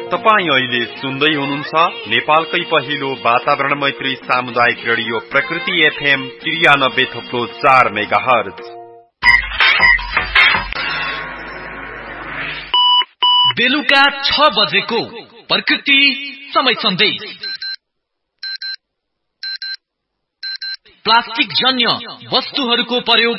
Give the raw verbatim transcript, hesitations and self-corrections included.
तपाई अहिले सुन्दै हुनुहुन्छ नेपालकै पहिलो वातावरण मैत्री सामुदायिक रेडियो प्रकृति एफएम त्रियानब्बे थप्लो चार मेगाहर्ज। बेलुका छ बजेको प्रकृति समय सन्देश। प्लास्टिक जन्य वस्तुहरूको प्रयोग